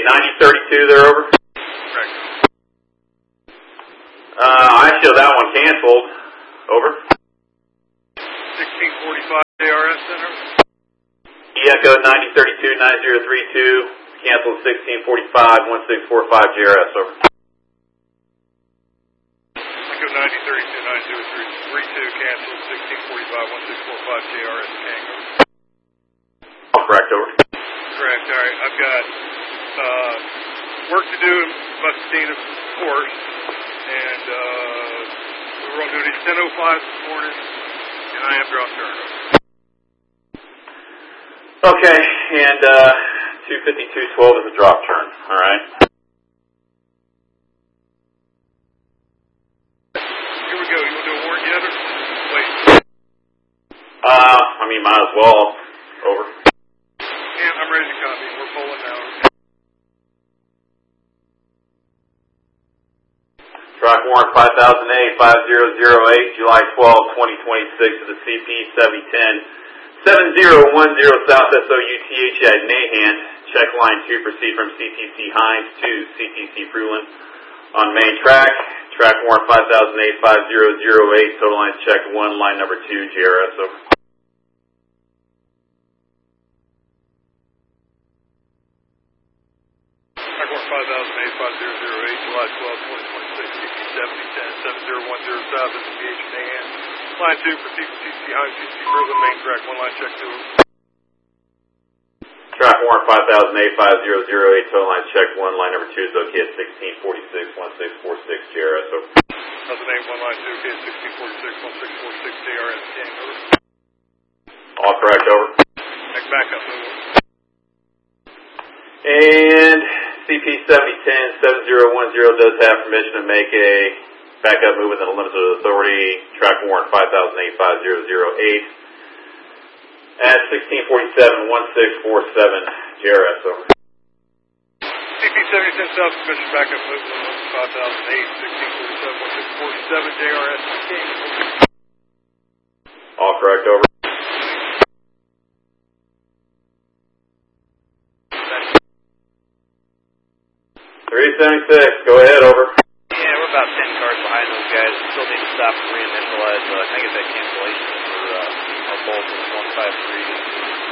9032 there, over. Correct. I show that one canceled. Over. 1645 JRS Center. Echo 9032 9032. Canceled 1645 1645 JRS, over. Echo 9032 9032 canceled 1645 1645 JRS Tango. All correct, over. Correct. All right. I've got work to do in Pasadena, of course, and we were on duty 10:05 this morning, and I am drop turn. Okay, and 25212 is a drop turn. All right. Here we go. You want to do a warrant yet, or wait? I mean, might as well. Over. And I'm ready to copy. We're pulling now. Track warrant 5008 5008, July 12, 2026 to the CP 7010 7010 South SOUTH at Nahan. Check line 2, proceed from CTC Hines to CTC Fruland on main track. Track warrant 5008 5008, total lines check 1, line number 2, JRS, over. Track warrant 5008 5008, July 12, 2026, CP 7010 7010 South SOUTH Nahan. Line 2, proceed from CTC Hines, CTC Fruland, main track 1, line check 2. Track warrant 5008 5008, total lines check 1, line number 2 is okay at 1646 1646 JRS, over. 1008 1 line 2, okay, 1646 1646 JRS gang, over. All correct, over. Next backup move. And CP 7010 7010 does have permission to make a backup move within a limited authority. Track warrant 5008 5008 at 1647 1647 JRS, over. CP 7010 South permission backup move within 5008 1647 1647 JRS gang, over. All correct, over. 376, go ahead, over. Yeah, we're about 10 cars behind those guys. Still need to stop and reinitialize. Can I get that cancellation for our Bolt 153?